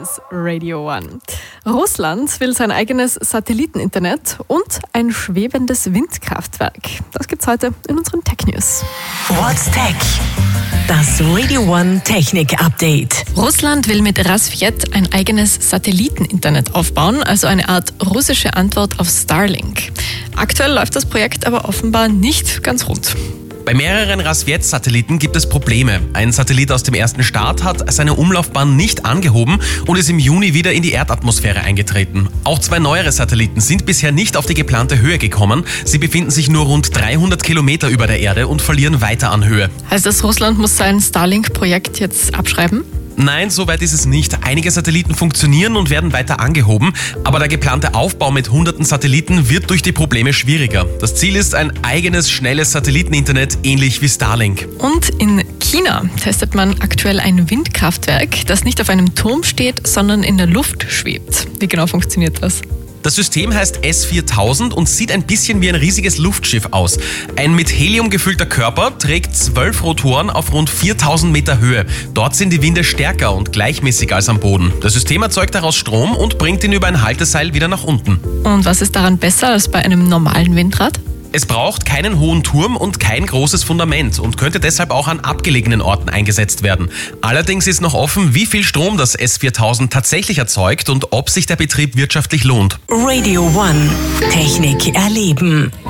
ist Radio One. Russland will sein eigenes Satelliteninternet und ein schwebendes Windkraftwerk. Das gibt's heute in unseren Tech News. What's Tech? Das Radio One Technik Update. Russland will mit Rasvjet ein eigenes Satelliteninternet aufbauen, also eine Art russische Antwort auf Starlink. Aktuell läuft das Projekt aber offenbar nicht ganz rund. Bei mehreren Rasvjet-Satelliten gibt es Probleme. Ein Satellit aus dem ersten Start hat seine Umlaufbahn nicht angehoben und ist im Juni wieder in die Erdatmosphäre eingetreten. Auch 2 neuere Satelliten sind bisher nicht auf die geplante Höhe gekommen. Sie befinden sich nur rund 300 Kilometer über der Erde und verlieren weiter an Höhe. Heißt das, Russland muss sein Starlink-Projekt jetzt abschreiben? Nein, so weit ist es nicht. Einige Satelliten funktionieren und werden weiter angehoben, aber der geplante Aufbau mit hunderten Satelliten wird durch die Probleme schwieriger. Das Ziel ist ein eigenes, schnelles Satelliteninternet, ähnlich wie Starlink. Und in China testet man aktuell ein Windkraftwerk, das nicht auf einem Turm steht, sondern in der Luft schwebt. Wie genau funktioniert das? Das System heißt S4000 und sieht ein bisschen wie ein riesiges Luftschiff aus. Ein mit Helium gefüllter Körper trägt 12 Rotoren auf rund 4000 Meter Höhe. Dort sind die Winde stärker und gleichmäßiger als am Boden. Das System erzeugt daraus Strom und bringt ihn über ein Halteseil wieder nach unten. Und was ist daran besser als bei einem normalen Windrad? Es braucht keinen hohen Turm und kein großes Fundament und könnte deshalb auch an abgelegenen Orten eingesetzt werden. Allerdings ist noch offen, wie viel Strom das S4000 tatsächlich erzeugt und ob sich der Betrieb wirtschaftlich lohnt. Radio One Technik erleben.